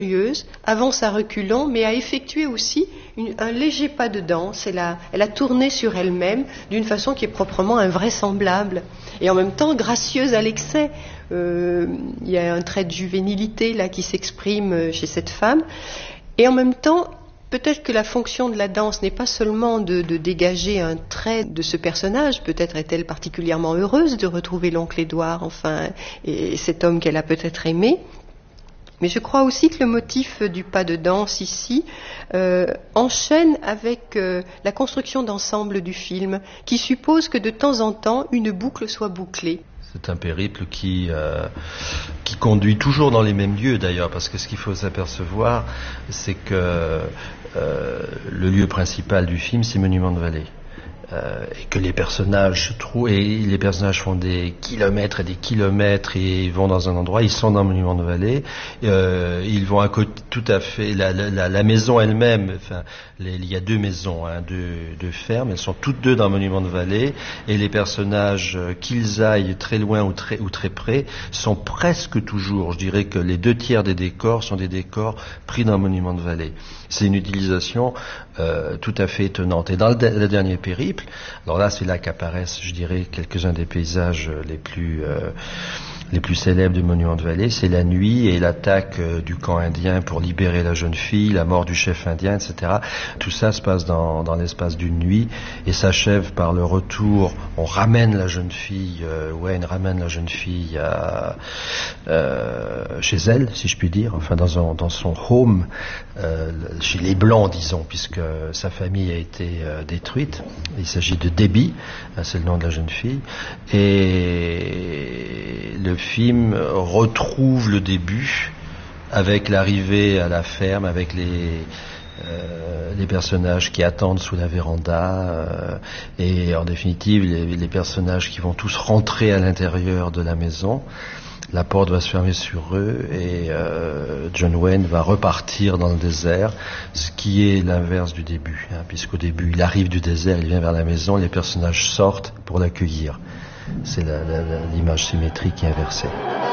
avance à reculons, mais a effectué aussi un léger pas de danse. Elle a tourné sur elle-même d'une façon qui est proprement invraisemblable et en même temps gracieuse à l'excès. Il y a un trait de juvénilité là qui s'exprime chez cette femme, et en même temps peut-être que la fonction de la danse n'est pas seulement de dégager un trait de ce personnage. Peut-être est-elle particulièrement heureuse de retrouver l'oncle Édouard, enfin, et cet homme qu'elle a peut-être aimé. Mais je crois aussi que le motif du pas de danse ici enchaîne avec la construction d'ensemble du film, qui suppose que de temps en temps une boucle soit bouclée. C'est un périple qui conduit toujours dans les mêmes lieux d'ailleurs, parce que ce qu'il faut s'apercevoir, c'est que le lieu principal du film, c'est Monument de Vallée. Et que les personnages font des kilomètres et des kilomètres et ils vont dans un endroit, ils sont dans le Monument de Vallée, ils vont à côté, tout à fait, la maison elle-même, enfin, il y a deux maisons, deux fermes, elles sont toutes deux dans le Monument de Vallée, et les personnages, qu'ils aillent très loin ou très près, sont presque toujours, je dirais que les 2/3 des décors sont des décors pris dans le Monument de Vallée. C'est une utilisation tout à fait étonnante. Et dans le dernier périple, alors là, c'est là qu'apparaissent, je dirais, quelques-uns des paysages les plus célèbres du Monument de Vallée. C'est la nuit et l'attaque du camp indien pour libérer la jeune fille, la mort du chef indien, etc. Tout ça se passe dans l'espace d'une nuit et s'achève par le retour. On ramène la jeune fille, Wayne ramène la jeune fille chez elle, si je puis dire, enfin dans son home, chez les Blancs, disons, puisque sa famille a été détruite. Il s'agit de Debbie, c'est le nom de la jeune fille, et le film retrouve le début avec l'arrivée à la ferme, avec les personnages qui attendent sous la véranda, et en définitive les personnages qui vont tous rentrer à l'intérieur de la maison. La porte va se fermer sur eux et John Wayne va repartir dans le désert, ce qui est l'inverse du début, puisqu'au début il arrive du désert, il vient vers la maison, les personnages sortent pour l'accueillir. C'est l'image symétrique qui est inversée.